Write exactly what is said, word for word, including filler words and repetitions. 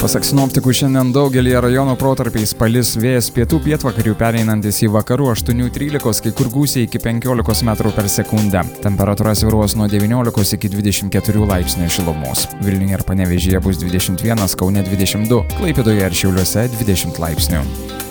Pasak sinoptikų, šiandien daugelį rajonų protarpiais palis, vėjas pietų pietvakarių pereinantis į vakarų aštuoni trylika, kai kur gūsiai iki penkiolika metrų per sekundę. Temperatūra svyruos nuo devyniolikos iki dvidešimt keturių laipsnių šilumos. Vilniuje ir Panevėžyje bus dvidešimt vienas, Kaune dvidešimt du, Klaipėdoje ir Šiauliuose dvidešimt laipsnių.